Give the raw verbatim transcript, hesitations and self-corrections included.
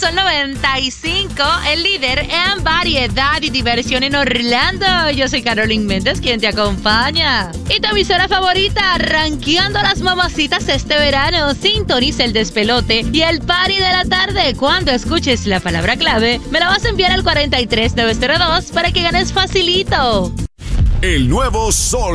Sol noventa y cinco, el líder en variedad y diversión en Orlando. Yo soy Carolyn Méndez, quien te acompaña. Y tu emisora favorita, rankeando a las mamacitas este verano. Sintoniza el despelote y el party de la tarde. Cuando escuches la palabra clave, me la vas a enviar al cuatro tres nueve cero dos para que ganes facilito. El nuevo Sol